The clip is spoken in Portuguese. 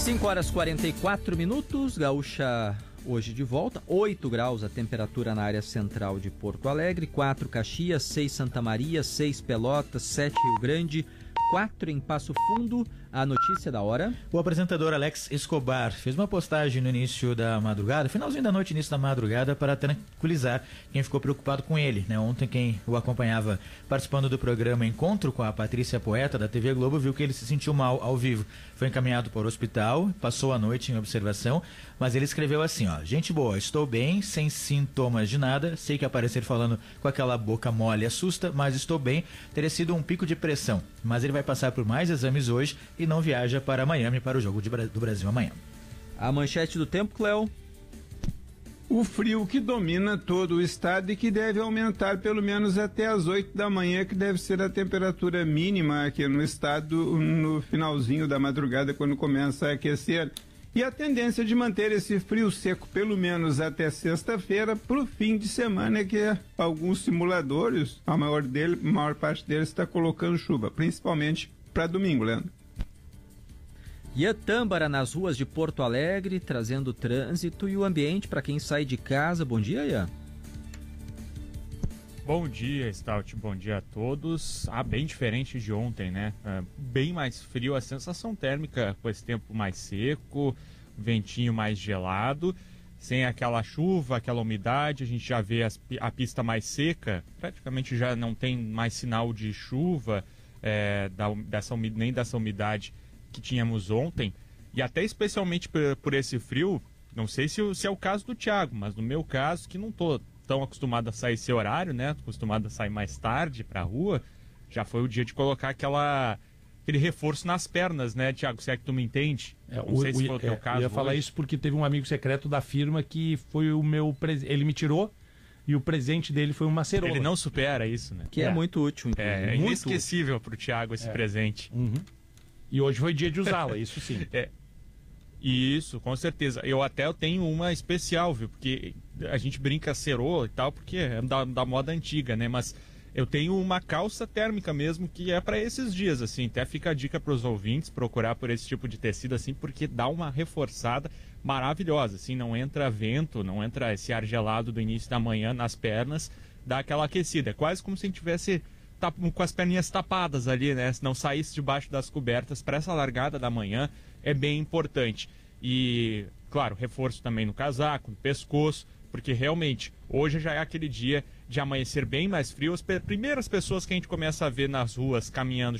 5h44, Gaúcha hoje de volta, 8 graus a temperatura na área central de Porto Alegre, 4 Caxias, 6 Santa Maria, 6 Pelotas, 7 Rio Grande, 4 em Passo Fundo. A notícia da hora. O apresentador Alex Escobar fez uma postagem no início da madrugada, finalzinho da noite, início da madrugada, para tranquilizar quem ficou preocupado com ele, né? Ontem quem o acompanhava participando do programa Encontro com a Patrícia Poeta da TV Globo viu que ele se sentiu mal ao vivo. Foi encaminhado para o hospital, passou a noite em observação, mas ele escreveu assim, ó: gente boa, estou bem, sem sintomas de nada, sei que aparecer falando com aquela boca mole assusta, mas estou bem, teria sido um pico de pressão, mas ele vai passar por mais exames hoje e não viaja para Miami para o jogo do Brasil amanhã. A manchete do tempo, Cléo. O frio que domina todo o estado e que deve aumentar pelo menos até as 8 da manhã, que deve ser a temperatura mínima aqui no estado no finalzinho da madrugada, quando começa a aquecer. E a tendência de manter esse frio seco pelo menos até sexta-feira para o fim de semana, que alguns simuladores, a maior parte deles está colocando chuva, principalmente para domingo, Leandro. Ian Tâmbara nas ruas de Porto Alegre, trazendo trânsito e o ambiente para quem sai de casa. Bom dia, Ian. Bom dia, Stout. Bom dia a todos. Bem diferente de ontem, né? Bem mais frio, a sensação térmica com esse tempo mais seco, ventinho mais gelado, sem aquela chuva, aquela umidade. A gente já vê a pista mais seca, praticamente já não tem mais sinal de chuva, nem dessa umidade que tínhamos ontem, e até especialmente por esse frio. Não sei se é o caso do Thiago, mas no meu caso, que não tô tão acostumado a sair esse horário, né? Tô acostumado a sair mais tarde pra rua, já foi o dia de colocar aquele reforço nas pernas, né, Thiago? Se é que tu me entende? Não sei se foi o teu caso. Eu ia falar isso porque teve um amigo secreto da firma que foi o meu ele me tirou, e o presente dele foi uma cerola. Ele não supera isso, né? Que é muito útil. É inesquecível pro Thiago esse presente. Uhum. E hoje foi dia de usá-la, isso sim. Isso, com certeza. Eu tenho uma especial, viu? Porque a gente brinca cerola e tal, porque é da moda antiga, né? Mas eu tenho uma calça térmica mesmo, que é para esses dias, assim. Até fica a dica para os ouvintes procurar por esse tipo de tecido, assim, porque dá uma reforçada maravilhosa, assim. Não entra vento, não entra esse ar gelado do início da manhã nas pernas, dá aquela aquecida. É quase como se a gente tivesse com as perninhas tapadas ali, né? Se não saísse debaixo das cobertas, para essa largada da manhã é bem importante. E, claro, reforço também no casaco, no pescoço, porque realmente hoje já é aquele dia de amanhecer bem mais frio. As primeiras pessoas que a gente começa a ver nas ruas caminhando